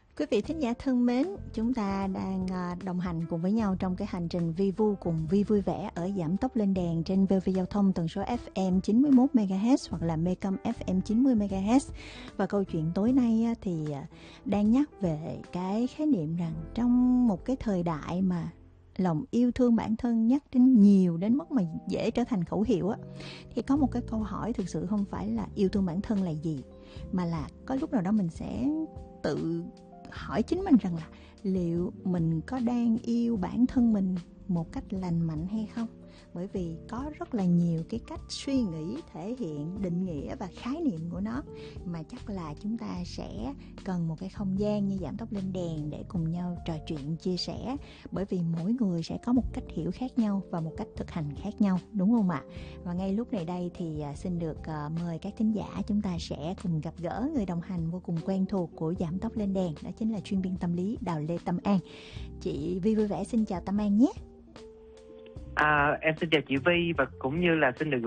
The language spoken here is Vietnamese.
Quý vị thính giả thân mến, chúng ta đang đồng hành cùng với nhau trong cái hành trình vi vu cùng Vi Vui Vẻ ở Giảm Tốc Lên Đèn trên VV Giao thông tần số FM 91 MHz hoặc là Mecom FM 90 MHz. Và câu chuyện tối nay thì đang nhắc về cái khái niệm rằng trong một cái thời đại mà lòng yêu thương bản thân nhắc đến nhiều đến mức mà dễ trở thành khẩu hiệu á, thì có một cái câu hỏi thực sự không phải là yêu thương bản thân là gì, mà là có lúc nào đó mình sẽ tự hỏi chính mình rằng là liệu mình có đang yêu bản thân mình một cách lành mạnh hay không. Bởi vì có rất là nhiều cái cách suy nghĩ, thể hiện, định nghĩa và khái niệm của nó, mà chắc là chúng ta sẽ cần một cái không gian như Giảm Tốc Lên Đèn để cùng nhau trò chuyện, chia sẻ. Bởi vì mỗi người sẽ có một cách hiểu khác nhau và một cách thực hành khác nhau, đúng không ạ? Và ngay lúc này đây thì xin được mời các thính giả, chúng ta sẽ cùng gặp gỡ người đồng hành vô cùng quen thuộc của Giảm Tốc Lên Đèn, đó chính là chuyên viên tâm lý Đào Lê Tâm An. Chị Vi Vui Vẻ xin chào Tâm An nhé. Em xin chào chị Vi và cũng như là xin được